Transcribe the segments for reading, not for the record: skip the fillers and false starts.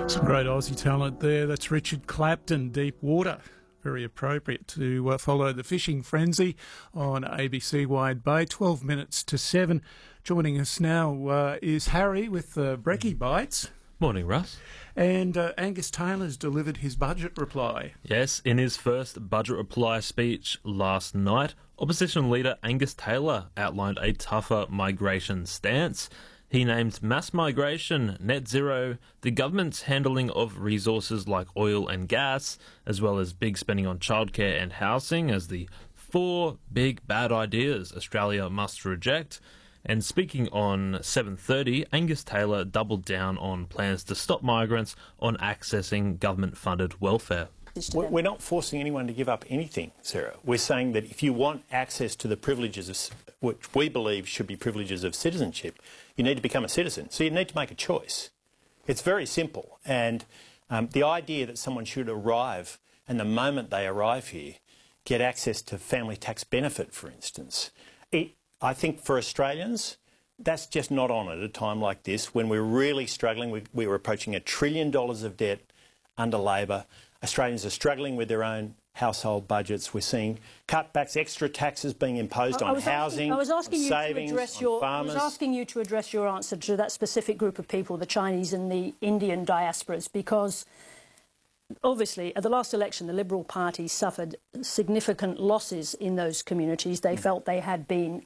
Some great Aussie talent there. That's Richard Clapton, Deep Water. Very appropriate to follow the fishing frenzy on ABC Wide Bay. 12 minutes to 7. Joining us now is Harry with Brekkie Bites. Morning, Russ. And Angus Taylor's delivered his budget reply. Yes, in his first budget reply speech last night, Opposition leader Angus Taylor outlined a tougher migration stance. He named mass migration, net zero, the government's handling of resources like oil and gas, as well as big spending on childcare and housing as the 4 big bad ideas Australia must reject. And speaking on 7:30, Angus Taylor doubled down on plans to stop migrants on accessing government-funded welfare. We're not forcing anyone to give up anything, Sarah. We're saying that if you want access to the privileges, which we believe should be privileges of citizenship, you need to become a citizen. So you need to make a choice. It's very simple. And the idea that someone should arrive, and the moment they arrive here, get access to family tax benefit, for instance, I think for Australians, that's just not on at a time like this when we're really struggling. We were approaching $1 trillion of debt under Labor. Australians are struggling with their own household budgets. We're seeing cutbacks, extra taxes being imposed on housing, on savings, on farmers. I was asking you to address your answer to that specific group of people, the Chinese and the Indian diasporas, because obviously at the last election the Liberal Party suffered significant losses in those communities. They felt there had been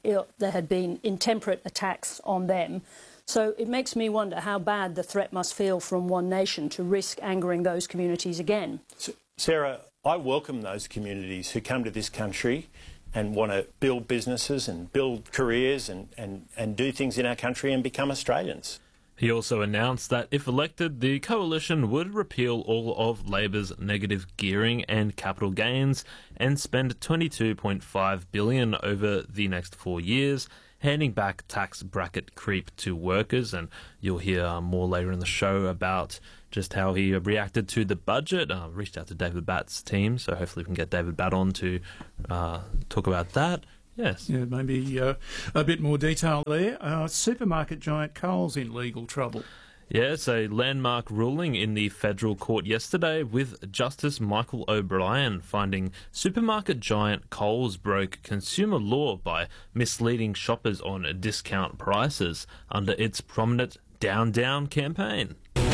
intemperate attacks on them. So it makes me wonder how bad the threat must feel from One Nation to risk angering those communities again. Sarah, I welcome those communities who come to this country and want to build businesses and build careers and do things in our country and become Australians. He also announced that if elected, the coalition would repeal all of Labor's negative gearing and capital gains and spend $22.5 billion over the next 4 years, handing back tax bracket creep to workers. And you'll hear more later in the show about just how he reacted to the budget. Reached out to David Batt's team, so hopefully we can get David Batt on to talk about that. Yes. Yeah, maybe a bit more detail there. Supermarket giant Coles in legal trouble. Yes, a landmark ruling in the federal court yesterday with Justice Michael O'Brien finding supermarket giant Coles broke consumer law by misleading shoppers on discount prices under its prominent Down Down campaign.